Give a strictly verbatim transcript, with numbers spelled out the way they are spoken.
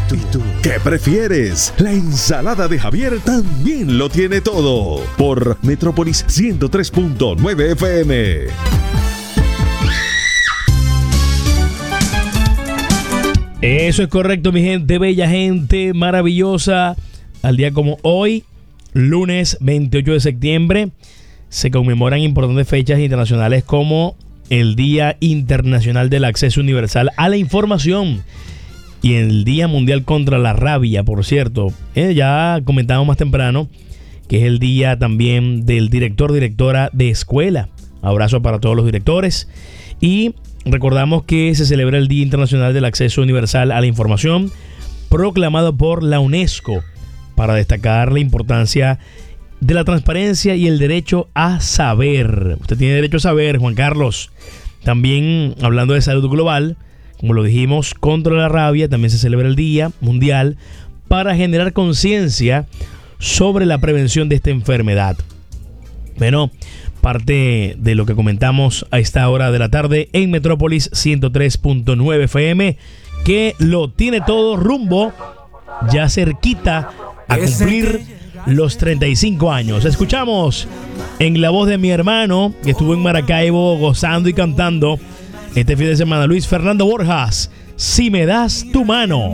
tú, tú, ¿qué prefieres? La ensalada de Javier también lo tiene todo. Por Metrópolis ciento tres punto nueve F M. Eso es correcto, mi gente, bella gente, maravillosa. Al día como hoy, lunes veintiocho de septiembre, se conmemoran importantes fechas internacionales como el Día Internacional del Acceso Universal a la Información y el Día Mundial contra la Rabia, por cierto. Eh, ya comentamos más temprano que es el día también del director, directora de escuela. Abrazo para todos los directores. Y recordamos que se celebra el Día Internacional del Acceso Universal a la Información, proclamado por la UNESCO para destacar la importancia de la transparencia y el derecho a saber. Usted tiene derecho a saber, Juan Carlos. También hablando de salud global, como lo dijimos, contra la rabia, también se celebra el Día Mundial para generar conciencia sobre la prevención de esta enfermedad. Bueno, parte de lo que comentamos a esta hora de la tarde en Metrópolis ciento tres punto nueve F M, que lo tiene todo rumbo ya cerquita a cumplir los treinta y cinco años. Escuchamos en la voz de mi hermano, que estuvo en Maracaibo gozando y cantando este fin de semana, Luis Fernando Borjas, Si me das tu mano.